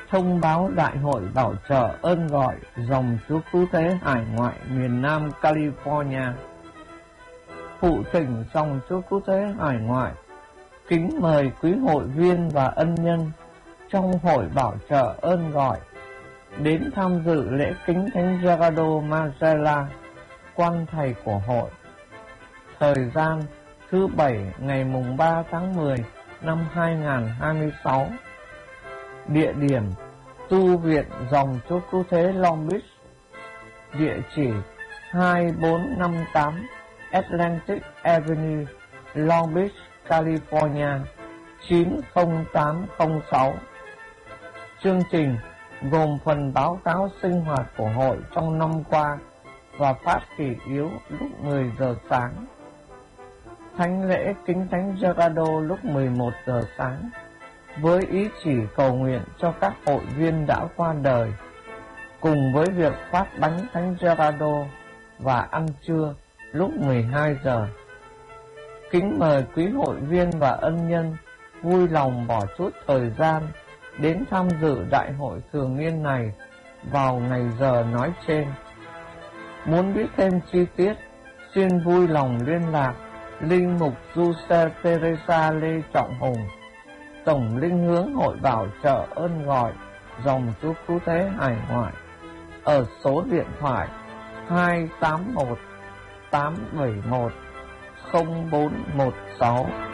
thông báo Đại hội bảo trợ ơn gọi dòng Chúa Cứu Thế hải ngoại miền Nam California. Phụ thỉnh dòng Chúa Cứu Thế hải ngoại kính mời quý hội viên và ân nhân trong hội bảo trợ ơn gọi đến tham dự lễ kính thánh Gerardo Mazella, quan thầy của hội. Thời gian thứ Bảy ngày mùng 3 tháng 10 năm 2026. Địa điểm tu viện dòng Chúa Cứu Thế Long Beach. Địa chỉ 2458 Atlantic Avenue, Long Beach, California 90806. Chương trình gồm phần báo cáo sinh hoạt của hội trong năm qua và phát kỷ yếu lúc 10 giờ sáng. Thánh lễ kính thánh Gerardo lúc 11 giờ sáng với ý chỉ cầu nguyện cho các hội viên đã qua đời, cùng với việc phát bánh thánh Gerardo và ăn trưa lúc 12 giờ. Kính mời quý hội viên và ân nhân vui lòng bỏ chút thời gian đến tham dự đại hội thường niên này vào ngày giờ nói trên. Muốn biết thêm chi tiết, xin vui lòng liên lạc linh mục Giuse Teresa Lê Trọng Hùng, tổng linh hướng hội bảo trợ ơn gọi dòng Chúa Cứu Thế hải ngoại, ở số điện thoại 281 871 0416.